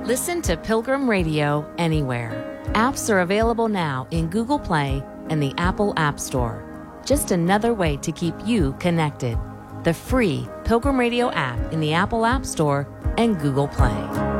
Listen to Pilgrim Radio anywhere. Apps are available now in Google Play and the Apple App Store. Just another way to keep you connected. The free Pilgrim Radio app in the Apple App Store and Google Play.